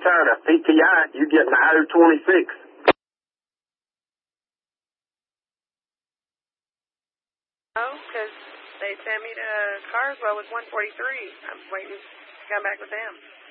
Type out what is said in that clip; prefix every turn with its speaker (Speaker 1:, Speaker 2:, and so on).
Speaker 1: tired of PTI. You're getting the 026.
Speaker 2: Oh, because they sent me to Carswell with 143. I'm waiting to come back with them.